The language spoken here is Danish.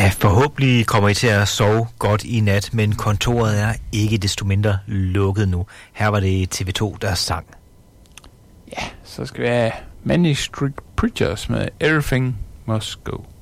Ja, forhåbentlig kommer I til at sove godt i nat, men kontoret er ikke desto mindre lukket nu. Her var det TV2, der sang. Ja, så skal vi have Manic Street Preachers med Everything Must Go.